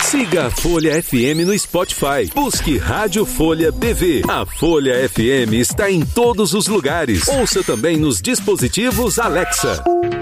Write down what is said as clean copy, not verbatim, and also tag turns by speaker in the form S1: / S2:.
S1: Siga a Folha FM no Spotify. Busque Rádio Folha BV. A Folha FM está em todos os lugares. Ouça também nos dispositivos Alexa.